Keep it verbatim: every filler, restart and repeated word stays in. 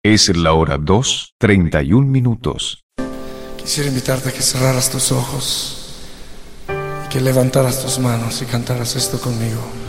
Es la hora dos, treinta y un minutos. Quisiera invitarte a que cerraras tus ojos y que levantaras tus manos y cantaras esto conmigo.